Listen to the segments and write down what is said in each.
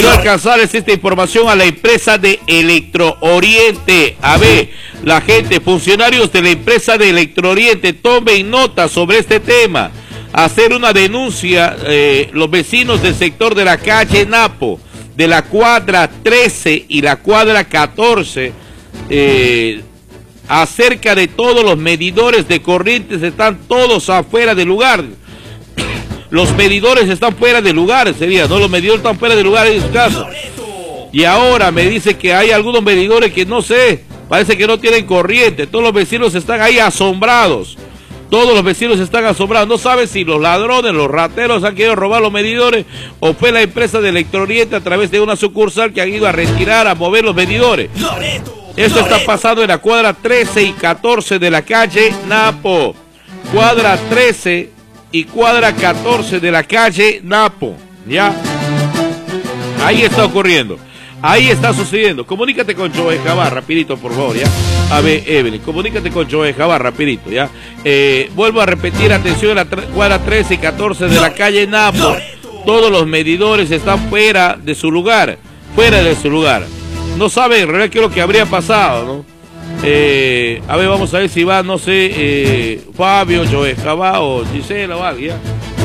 quiero alcanzarles esta información a la empresa de Electro Oriente. A ver, la gente, funcionarios de la empresa de Electro Oriente, tomen nota sobre este tema. Hacer una denuncia, los vecinos del sector de la calle Napo, de la cuadra 13 y la cuadra 14, acerca de todos los medidores de corrientes, están todos afuera del lugar. Los medidores están fuera de lugar, sería, ¿no? Los medidores están fuera de lugar en su casa. Y ahora me dice que hay algunos medidores que no sé, parece que no tienen corriente. Todos los vecinos están ahí asombrados. Todos los vecinos están asombrados. No saben si los ladrones, los rateros han querido robar los medidores o fue la empresa de Electro Oriente a través de una sucursal que han ido a retirar, a mover los medidores. Esto está pasando en la cuadra 13 y 14 de la calle Napo. Cuadra 13 y cuadra 14 de la calle Napo, ¿ya? Ahí está ocurriendo, ahí está sucediendo. Comunícate con Joe Jabá, rapidito, por favor, ¿ya? A ver, Evelyn, comunícate con Joe Jabá, rapidito, ¿ya? Vuelvo a repetir, atención, en la cuadra 13 y 14 de la calle Napo. Todos los medidores están fuera de su lugar, No saben en realidad qué es lo que habría pasado, ¿no? A ver, vamos a ver si va, no sé, Fabio, Joe Jabá o Gisela o alguien.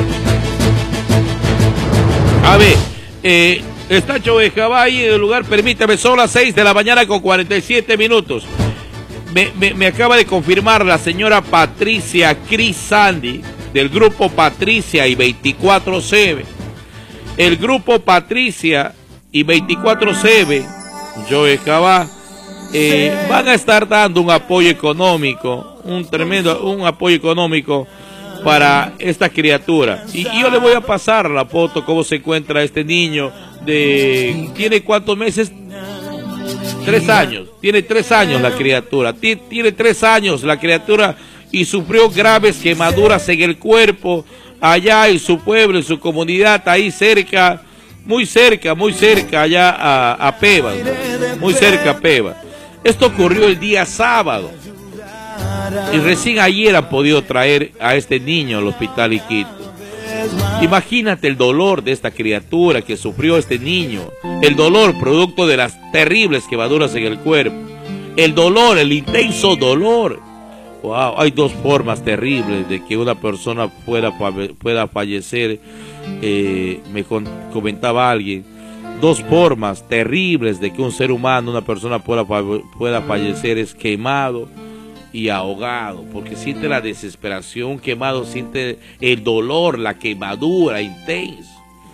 A ver, está Joe Jabá ahí en el lugar, permítame, son las 6 de la mañana con 47 minutos. Me acaba de confirmar la señora Patricia Crisandi, del grupo Patricia y 24CB. El grupo Patricia y 24CB, Joe Jabá, van a estar dando un apoyo económico, un apoyo económico para esta criatura. Y yo le voy a pasar la foto, cómo se encuentra este niño, ¿tiene cuántos meses? 3 años, tiene 3 años la criatura, tiene 3 años la criatura y sufrió graves quemaduras en el cuerpo, allá en su pueblo, en su comunidad, ahí cerca, muy cerca, allá a Pebas, muy cerca a Pebas. Esto ocurrió el día sábado y recién ayer han podido traer a este niño al hospital Iquitos. Imagínate el dolor de esta criatura que sufrió este niño, el dolor producto de las terribles quemaduras en el cuerpo, el dolor, el intenso dolor. Wow, hay 2 formas terribles de que una persona pueda fallecer, me comentaba alguien. 2 formas terribles de que un ser humano, una persona pueda fallecer, es quemado y ahogado, porque siente la desesperación, quemado, siente el dolor, la quemadura intensa.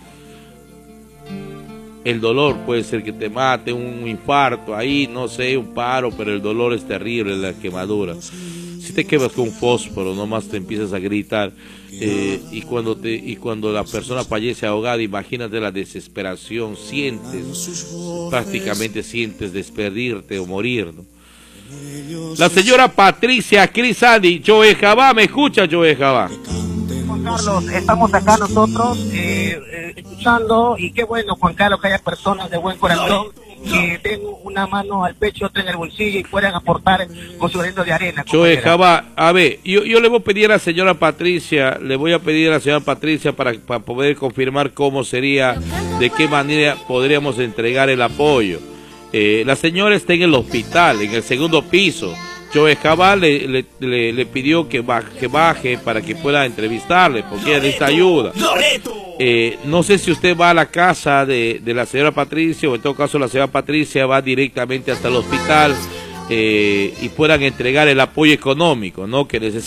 El dolor puede ser que te mate, un infarto, ahí, no sé, un paro, pero el dolor es terrible, la quemadura. Si te quemas con un fósforo, nomás te empiezas a gritar, y cuando la persona fallece ahogada, imagínate la desesperación, prácticamente sientes despedirte o morir, ¿no? La señora Patricia Crisandi, Joe Jabá, ¿me escucha, Joe Jabá? Juan Carlos, estamos acá nosotros escuchando, y qué bueno, Juan Carlos, que haya personas de buen corazón que den una mano al pecho, otra en el bolsillo y puedan aportar con su granito de arena. Joe Jabá, a ver, yo le voy a pedir a la señora Patricia, para poder confirmar cómo sería, de qué manera podríamos entregar el apoyo. La señora está en el hospital, en el 2º piso. Joe Jabá le pidió que baje para que pueda entrevistarle, porque ella necesita ayuda. No sé si usted va a la casa de la señora Patricia, o en todo caso la señora Patricia va directamente hasta el hospital, y puedan entregar el apoyo económico, ¿no?, que necesita.